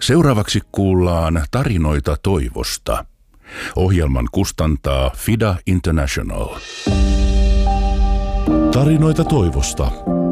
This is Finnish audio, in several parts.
Seuraavaksi kuullaan tarinoita toivosta. Ohjelman kustantaa FIDA International. Tarinoita toivosta.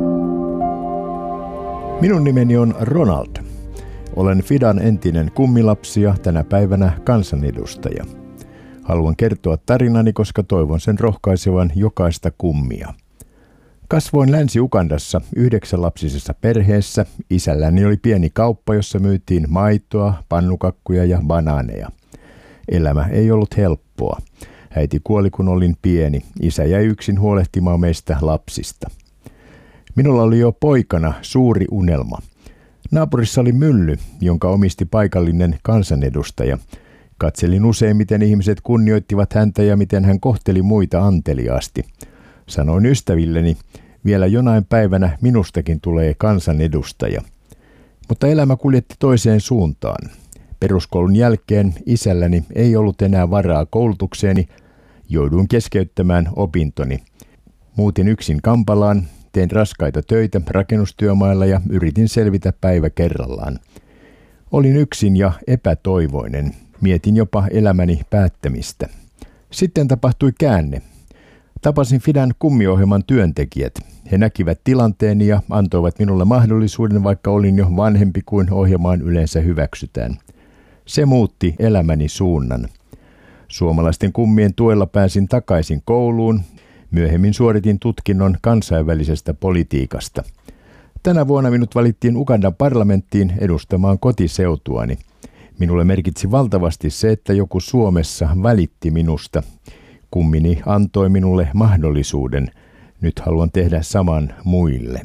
Minun nimeni on Ronald. Olen FIDAn entinen kummilapsi ja tänä päivänä kansanedustaja. Haluan kertoa tarinani, koska toivon sen rohkaisevan jokaista kummia. Kasvoin Länsi-Ugandassa 9-lapsisessa perheessä. Isälläni oli pieni kauppa, jossa myytiin maitoa, pannukakkuja ja banaaneja. Elämä ei ollut helppoa. Äiti kuoli, kun olin pieni. Isä jäi yksin huolehtimaan meistä lapsista. Minulla oli jo poikana suuri unelma. Naapurissa oli mylly, jonka omisti paikallinen kansanedustaja. Katselin usein, miten ihmiset kunnioittivat häntä ja miten hän kohteli muita anteliaasti. Sanoin ystävilleni, vielä jonain päivänä minustakin tulee kansanedustaja. Mutta elämä kuljetti toiseen suuntaan. Peruskoulun jälkeen isälläni ei ollut enää varaa koulutukseeni. Jouduin keskeyttämään opintoni. Muutin yksin Kampalaan, tein raskaita töitä rakennustyömailla ja yritin selvitä päivä kerrallaan. Olin yksin ja epätoivoinen. Mietin jopa elämäni päättämistä. Sitten tapahtui käänne. Tapasin FIDAn kummiohjelman työntekijät. He näkivät tilanteeni ja antoivat minulle mahdollisuuden, vaikka olin jo vanhempi kuin ohjelmaan yleensä hyväksytään. Se muutti elämäni suunnan. Suomalaisten kummien tuella pääsin takaisin kouluun. Myöhemmin suoritin tutkinnon kansainvälisestä politiikasta. Tänä vuonna minut valittiin Ugandan parlamenttiin edustamaan kotiseutuani. Minulle merkitsi valtavasti se, että joku Suomessa välitti minusta. Kummini antoi minulle mahdollisuuden. Nyt haluan tehdä saman muille.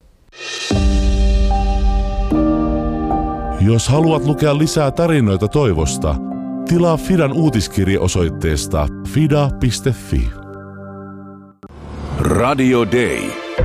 Jos haluat lukea lisää tarinoita toivosta, tilaa FIDAn uutiskirje osoitteesta fida.fi. Radio Day.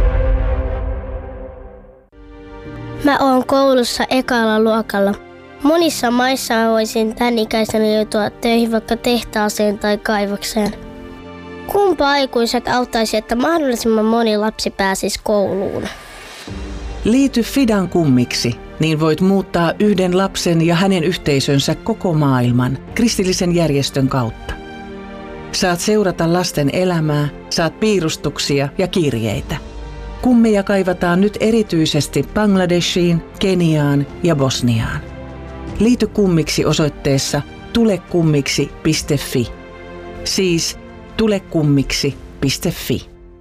Mä oon koulussa ekalla luokalla. Monissa maissa mä voisin tän ikäisenä joutua töihin vaikka tehtaaseen tai kaivokseen. Kumpa aikuiset auttaisi, että mahdollisimman moni lapsi pääsisi kouluun? Liity FIDAn kummiksi, niin voit muuttaa yhden lapsen ja hänen yhteisönsä koko maailman kristillisen järjestön kautta. Saat seurata lasten elämää, saat piirustuksia ja kirjeitä. Kummeja kaivataan nyt erityisesti Bangladeshiin, Keniaan ja Bosniaan. Liity kummiksi osoitteessa tulekummiksi.fi. Siis tulekummiksi.fi.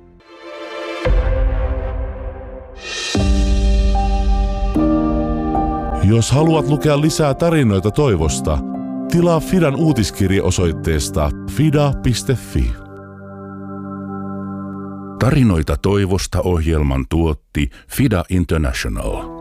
Jos haluat lukea lisää tarinoita toivosta, tilaa FIDAn uutiskirje osoitteesta fida.fi. Tarinoita toivosta ohjelman tuotti FIDA International.